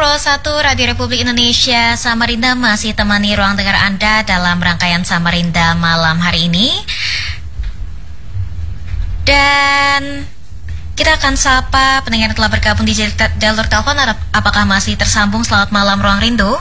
Pro 1 Radio Republik Indonesia Samarinda masih temani ruang dengar Anda dalam rangkaian Samarinda malam hari ini. Dan kita akan sapa pendengar yang telah bergabung di jalur telepon. Apakah masih tersambung? Selamat malam Ruang Rindu.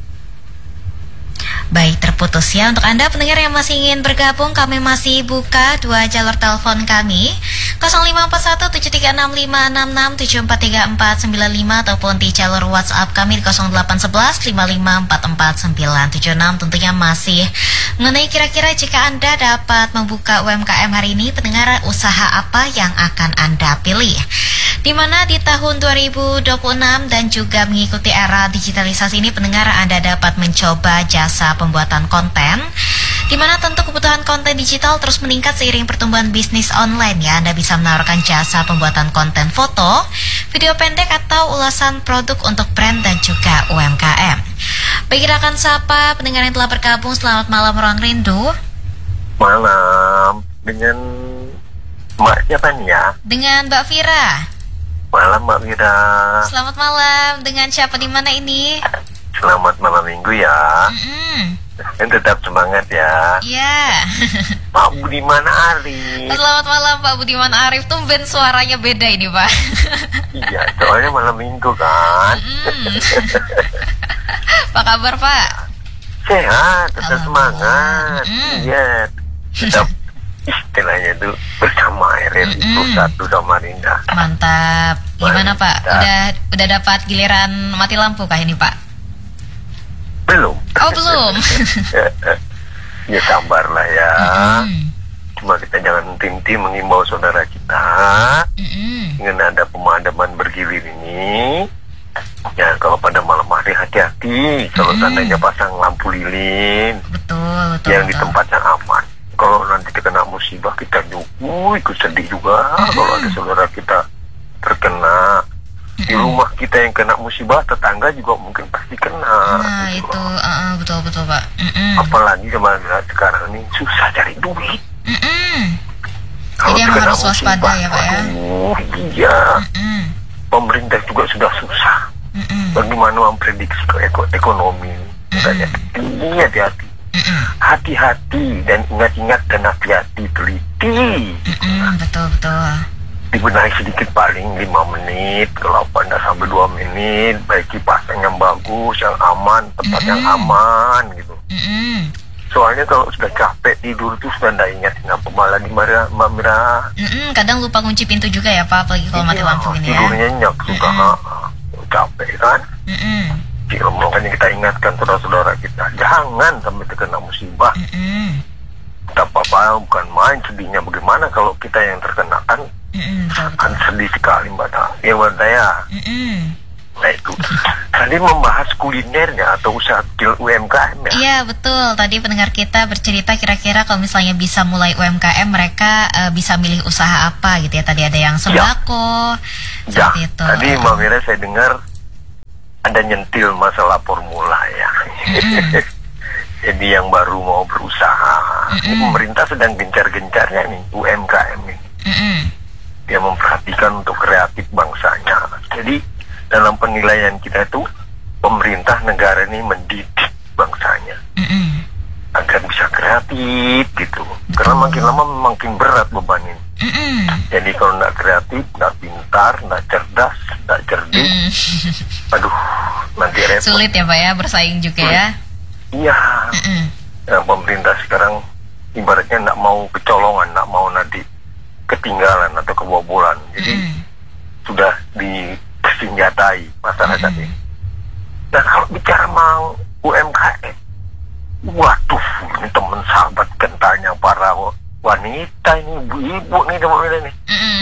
Baik, terputus ya. Untuk Anda pendengar yang masih ingin bergabung, kami masih buka dua jalur telepon kami, 0541736566743495 ataupun di jalur WhatsApp kami di 081155449976. Tentunya masih mengenai kira-kira jika Anda dapat membuka UMKM hari ini, pendengar usaha apa yang akan Anda pilih? Di mana di tahun 2026 dan juga mengikuti era digitalisasi ini, pendengar, Anda dapat mencoba jasa pembuatan konten, di mana tentu kebutuhan konten digital terus meningkat seiring pertumbuhan bisnis online ya. Anda bisa menawarkan jasa pembuatan konten foto, video pendek atau ulasan produk untuk brand dan juga UMKM. Baik, kita akan sapa pendengar yang telah bergabung. Selamat malam Ruang Rindu. Malam, dengan Mbak siapa nih ya? Dengan Mbak Vira. Malam Mbak Vira. Selamat malam, dengan siapa di mana ini? Selamat malam minggu ya. Dan tetap semangat ya. Iya. Pak Budiman Arif. Selamat malam Pak Budiman Arif. Tumben suaranya beda ini Pak. Iya, soalnya malam minggu kan. Apa kabar Pak? Sehat, tetap semangat. Iya, tetap istilahnya itu bersama RRI Pro 1 Samarinda. Mantap. Gimana Pak? Udah dapat giliran mati lampu kah ini Pak? Belum. Oh belum. Ya sabarlah ya. Cuma kita jangan tim-tim mengimbau saudara kita dengan ada pemadaman bergilir ini. Ya kalau pada malam hari hati-hati. Kalau seandainya pasang lampu lilin yang di tempat yang aman. Kalau nanti kena musibah kita juga ikut sedih juga. Kalau ada saudara kita terkena di rumah kita yang kena musibah, tetangga juga mungkin pasti kena. Nah gitu. Itu betul Pak. Apalagi zaman sekarang ini susah cari duit. Jadi emang harus waspada ya Pak ya. Iya. Pemerintah juga sudah susah. Bagaimana memprediksi ekonomi? Ini hati-hati. Hati-hati dan ingat-ingat dan hati-hati, teliti. Betul. Dibenahi sedikit, paling 5 menit, kalau Anda sampai 2 menit, baiki pasang yang bagus, yang aman, tempat yang aman gitu. Soalnya kalau sudah capek tidur tuh sudah tidak ingatin apa malah di Mbak Mira. Kadang lupa kunci pintu juga ya Pak, apalagi kalau mati lampu ini ya. Tidurnya nyenyak juga, capek kan. Jadi makanya kita ingatkan saudara-saudara kita, jangan sampai terkena musibah. Tak apa-apa, bukan main sedihnya. Bagaimana kalau kita yang terkena kan? Kan sedih sekali Mbak Ta. Ya Mbak Taya. Nah itu tadi membahas kulinernya atau usaha kecil UMKM ya. Iya betul. Tadi pendengar kita bercerita kira-kira kalau misalnya bisa mulai UMKM mereka bisa milih usaha apa gitu ya. Tadi ada yang sembako seperti itu. Tadi Mbak Mira saya dengar ada nyentil masalah formula ya. Jadi yang baru mau berusaha, ini pemerintah sedang gencar-gencarnya nih UMKM ini. Dia memperhatikan untuk kreatif bangsanya. Jadi dalam penilaian kita itu pemerintah negara ini mendidik bangsanya agar bisa kreatif gitu. Karena makin lama makin berat beban ini. Jadi kalau nggak kreatif, nggak pintar, nggak cerdas, nggak cerdik, aduh nanti repot. Sulit ya Pak ya bersaing juga ya. Iya. Yang pemerintah sekarang ibaratnya nggak mau kecolongan, nggak mau nanti ketinggalan atau kebobolan. Jadi sudah disenjatai masyarakat ini. Nah kalau bicara mau UMKM, waduh ini teman sahabat kentalnya para wanita ini, ibu-ibu nih teman-teman ini.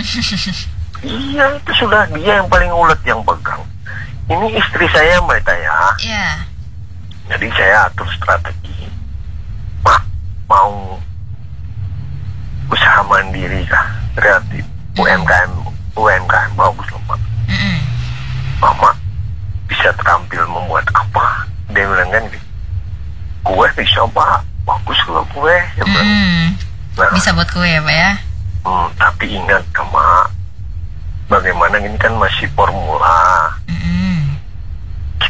Iya itu sudah dia yang paling ulet yang pegang. Ini istri saya Mbak Taya. Iya. Jadi saya atur strategi. Pak mau usaha mandiri kah, kreatif, UMKM bagus loh Pak. Mama bisa terampil membuat apa? Dia bilang kan, kue bisa Pak, bagus kalau kue. Dia bilang. Nah, bisa buat kue ya Pak ya. Tapi ingat sama bagaimana ini kan masih formula.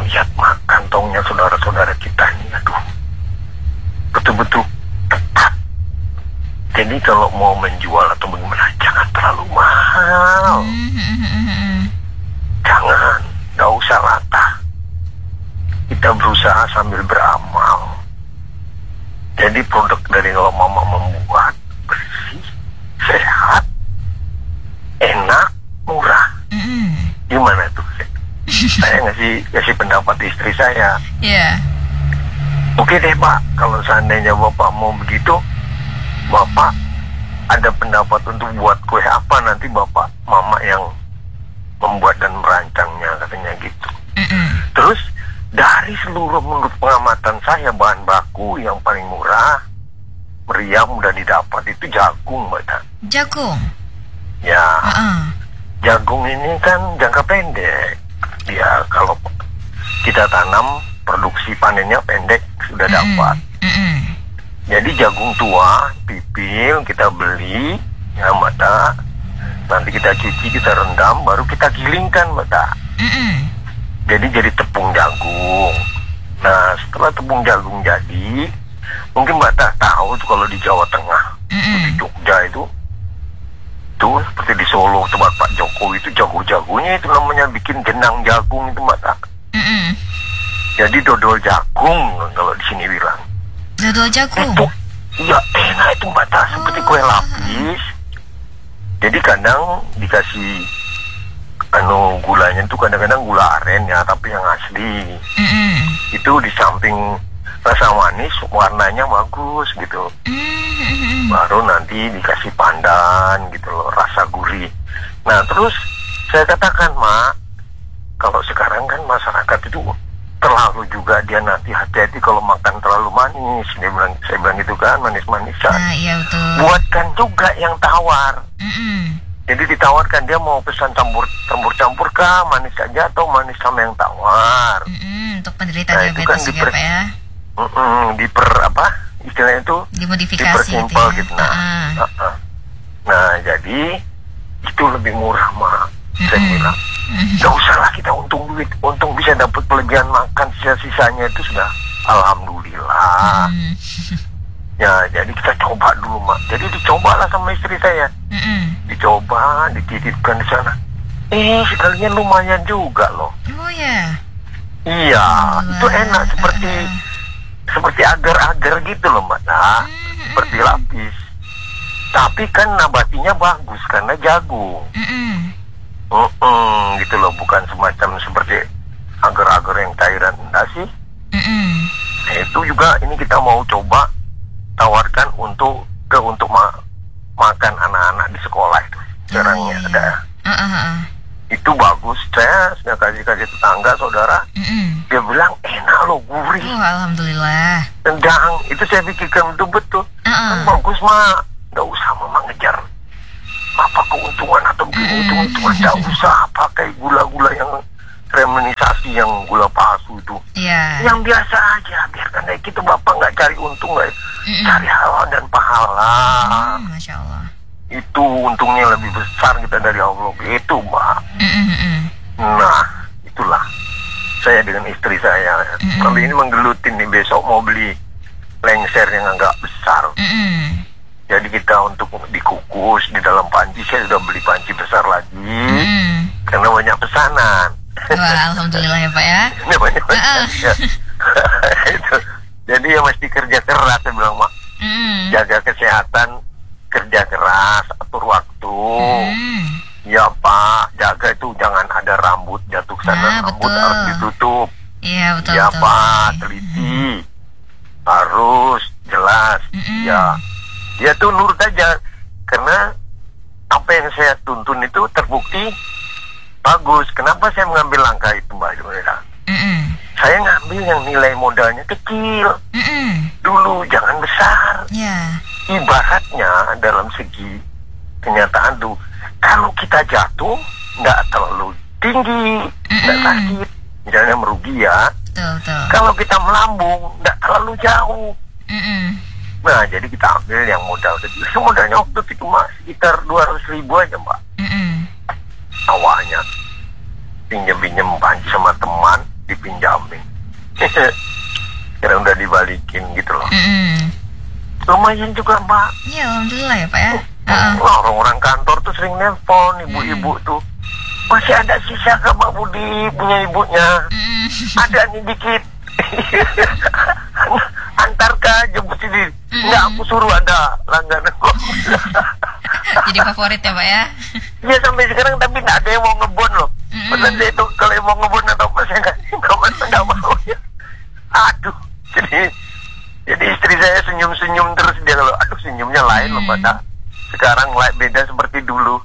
lihat kantongnya saudara-saudara kita ini, aduh, betul-betul ketat. Jadi kalau mau menjual atau bagaimana, jangan terlalu mahal. Jangan, nggak usah latah. Kita berusaha sambil beramal. Jadi produk dari kalau mama membuat bersih, sehat, enak, murah. Gimana tuh? Saya ngasih pendapat istri saya. Iya. Oke deh Pak, kalau seandainya Bapak mau begitu, Bapak ada pendapat untuk buat kue apa, nanti Bapak Mama yang membuat dan merancangnya, katanya gitu. Terus dari seluruh, menurut pengamatan saya, bahan baku yang paling murah, meriah, mudah didapat itu jagung, Mbak Ta. Jagung? Ya, jagung ini kan jangka pendek. Dia kalau kita tanam, produksi panennya pendek, sudah dapat. Jadi jagung tua, pipil, kita beli, ya Mbak Ta. Nanti kita cuci, kita rendam, baru kita gilingkan, Mbak Ta. Jadi tepung jagung. Nah, setelah tepung jagung jadi, mungkin Mbak Ta tahu tuh kalau di Jawa Tengah, di Jogja itu seperti di Solo tempat Pak Jokowi itu, jago-jagonya itu namanya bikin jenang jagung itu, Mbak Ta. Jadi dodol jagung kalau di sini bilang. Dodol jagung? Itu, ya enak itu, Mbak Ta, seperti kue lapis. Jadi kadang dikasih gulanya itu kadang-kadang gula aren ya, tapi yang asli. Itu di samping rasa manis, warnanya bagus gitu. Baru nanti dikasih pandan gitu loh, rasa gurih. Nah terus saya katakan, Mak, kalau sekarang kan masyarakat itu terlalu juga, dia nanti hati-hati kalau makan terlalu manis. Saya bilang gitu kan, manis-manisan. Nah, iya betul. Buatkan juga yang tawar. Jadi ditawarkan, dia mau pesan campur kah, manis saja atau manis sama yang tawar. Untuk penderita diabetes juga, Pak ya. Istilahnya itu dimodifikasi dipersimpel gitu gitu. Nah, jadi itu lebih murah, Mak. Saya bilang, gak usah lah kita untung duit, untung bisa dapat kelebihan makan, sisa-sisanya itu sudah alhamdulillah. Ya, jadi kita coba dulu, Mak. Jadi dicobalah sama istri saya. Dicoba, dititipkan di sana. Sekalian lumayan juga loh. Oh ya. Iya, itu enak seperti agar-agar gitu loh, Mbak. Nah, seperti lapis. Tapi kan nabatinya bagus karena jagung. Gitu loh, bukan semacam seperti agar-agar yang cairan, enggak sih? Nah, itu juga ini kita mau coba tawarkan untuk makan anak-anak di sekolah itu. Jarangnya ada. Itu bagus. Saya sudah kasih tetangga, saudara. Dia bilang enak loh, gurih. Alhamdulillah. Tendang, itu saya pikirkan betul-betul. Bagus, Mak. Nggak usah Mama ngejar apa keuntungan atau keuntungan. Nggak usah pakai gula-gula yang reminisasi, yang gula palsu itu. Yang biasa aja, biarkan kayak gitu. Bapak nggak cari untung, nggak cari halal dan pahala. Masya Allah. Itu untungnya lebih besar kita dari Allah, itu, Mbak. Nah, itulah saya dengan istri saya. Kali ini menggelutin nih, besok mau beli lengser yang agak besar. Jadi kita untuk dikukus di dalam panci, saya sudah beli panci besar lagi. Karena banyak pesanan. Wah, alhamdulillah ya, Pak ya. Ini banyak ya. Itu. Jadi ya mesti kerja keras, saya bilang, Mak. Jaga kesehatan, kerja keras, atur waktu. Ya Pak, jaga itu jangan ada rambut jatuh ke sana, rambut harus ditutup. Iya betul. Ya Pak, teliti, harus jelas. Ya tuh nurut aja, karena apa yang saya tuntun itu terbukti bagus. Kenapa saya mengambil langkah itu, Mbak Jumaira? Saya ngambil yang nilai modalnya kecil dulu, jangan besar. Ibaratnya dalam segi kenyataan tuh, kalau kita jatuh nggak terlalu tinggi, nggak sakit, misalnya merugi ya. Kalau kita melambung nggak terlalu jauh. Nah, jadi kita ambil yang modal kecil. Modalnya waktu itu cuma sekitar 200.000 aja, Mbak. Awalnya pinjem panci sama teman, dipinjamin. Sekarang udah dibalikin gitu loh. Lumayan juga Mbak. Ya alhamdulillah ya Pak ya. Orang-orang kantor tuh sering nelpon ibu-ibu tuh. Masih ada sisa ke Mbak Budi punya ibunya? Ada nih dikit. Antar ke jemput sini. Enggak, aku suruh ada langganan. Jadi favorit ya Pak ya. Iya sampai sekarang tapi nggak ada yang mau ngebon loh. Padahal saya itu kalau yang mau ngebon atau apa saya nggak mau ya. Aduh, jadi istri saya senyum-senyum terus dia kalau aduh senyumnya lain loh pada sekarang beda seperti dulu.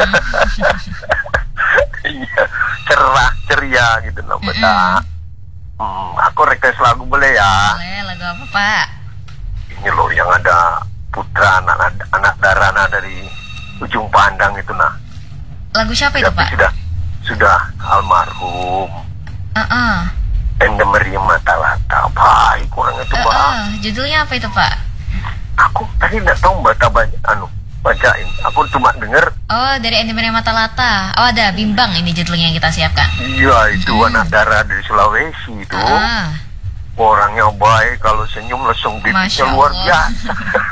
Iya, cerah ceria gitu loh pada. Aku request lagu boleh ya? Boleh, lagu apa Pak? Ini loh yang ada Putra anak Darana dari Ujung Pandang itu nah. Lagu siapa itu Pak? Sudah almarhum. Endemeri Matalata. Baik kurang itu Pak. Judulnya apa itu Pak? Aku tadi nggak tahu bacain. Aku cuma denger. Oh, dari Endemeri Matalata. Oh, ada Bimbang ini judulnya yang kita siapkan. Iya, itu anak darah dari Sulawesi itu. Orangnya baik, kalau senyum langsung bibitnya luar biasa.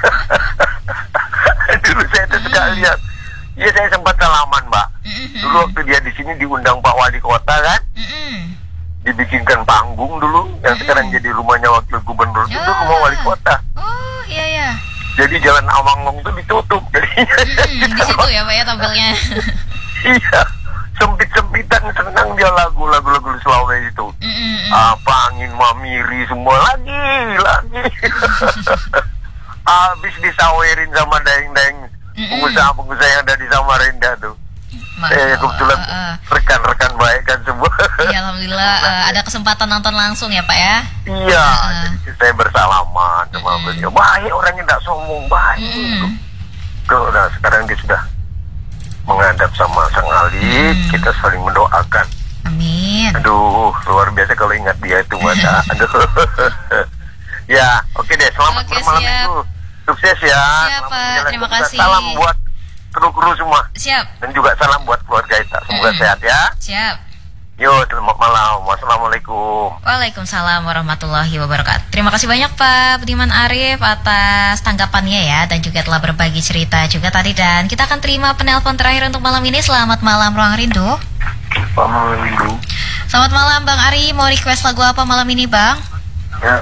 Dulu saya tuh suka lihat. Iya, saya sempat salaman, Mbak. Dulu waktu dia di sini diundang Pak Wali Kota kan. Dibikinkan panggung dulu, yang sekarang jadi rumahnya Wakil Gubernur itu rumah Wali Kota. Oh, iya. Jadi Jalan Awangong itu ditutup. Jadi di situ ya Pak ya tampilnya. Iya, sempit-sempitan senang dia lagu-lagu Sulawesi itu. Apa angin mamiri semua lagi. Habis disawerin sama daeng-daeng pengusaha-pengusaha yang ada di Samarinda tuh. Kebetulan rekan-rekan baik kan semua. Iya, alhamdulillah ada kesempatan nonton langsung ya Pak ya. Iya, jadi saya bersalaman sama beliau. Baik orangnya tidak sombong, baik. Nah, sekarang dia sudah menghadap sama Sang Ali, kita saling mendoakan. Amin. Aduh, luar biasa kalau ingat dia itu masa. Aduh. Ya, oke deh, selamat bermalam minggu. Sukses ya. Siap Pak, terima kasih. Salam buat kru-kru semua. Siap. Dan juga salam buat keluarga kita. Semoga sehat ya. Siap. Yo, selamat malam. Wassalamualaikum. Waalaikumsalam warahmatullahi wabarakatuh. Terima kasih banyak Pak Budiman Arif atas tanggapannya ya, dan juga telah berbagi cerita juga tadi. Dan kita akan terima penelpon terakhir untuk malam ini. Selamat malam Ruang Rindu. Selamat malam Rindu. Selamat malam Bang Ari. Mau request lagu apa malam ini Bang? Ya.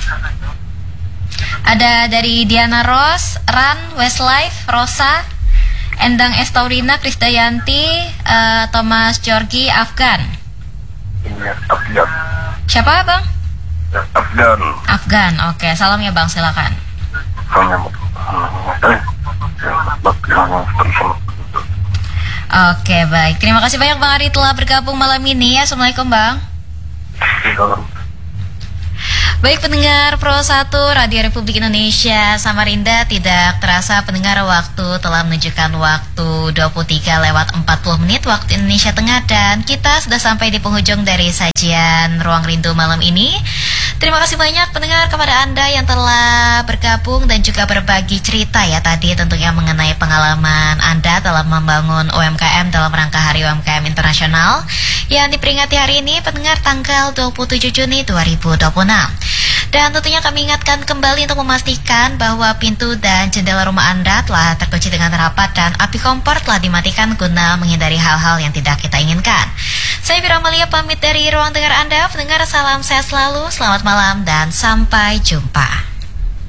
Ada dari Diana Ros, Ran, Westlife, Rosa, Endang Estaurina, Krisdayanti, Thomas Georgi, Afgan. Ini Afgan. Siapa Bang? Afgan. Afgan, oke. Salam ya Bang, silakan. Oke, baik. Terima kasih banyak Bang Ari telah bergabung malam ini ya. Assalamualaikum Bang. Baik pendengar Pro 1 Radio Republik Indonesia Samarinda, tidak terasa pendengar waktu telah menunjukkan waktu 23:40 waktu Indonesia Tengah, dan kita sudah sampai di penghujung dari sajian Ruang Rindu malam ini. Terima kasih banyak pendengar kepada Anda yang telah bergabung dan juga berbagi cerita ya tadi, tentunya mengenai pengalaman Anda dalam membangun UMKM dalam rangka Hari UMKM Internasional yang diperingati hari ini pendengar tanggal 27 Juni 2026. Dan tentunya kami ingatkan kembali untuk memastikan bahwa pintu dan jendela rumah Anda telah terkunci dengan rapat dan api kompor telah dimatikan guna menghindari hal-hal yang tidak kita inginkan. Saya Fira Amalia pamit dari ruang dengar Anda. Pendengar, salam sehat selalu, selamat malam dan sampai jumpa.